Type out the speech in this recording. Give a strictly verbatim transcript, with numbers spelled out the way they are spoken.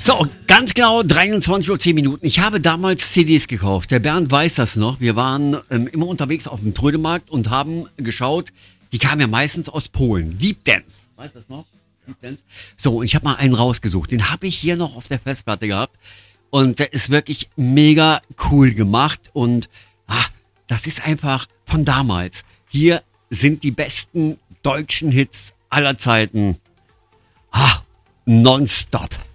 So, ganz genau dreiundzwanzig Uhr zehn Minuten. Ich habe damals C Ds gekauft. Der Bernd weiß das noch. Wir waren ähm, immer unterwegs auf dem Trödemarkt und haben geschaut. Die kamen ja meistens aus Polen. Deep Dance. Weißt du das noch? Deep Dance. So, und ich habe mal einen rausgesucht. Den habe ich hier noch auf der Festplatte gehabt. Und der ist wirklich mega cool gemacht. Und ah, das ist einfach von damals. Hier sind die besten deutschen Hits aller Zeiten. Ah, nonstop.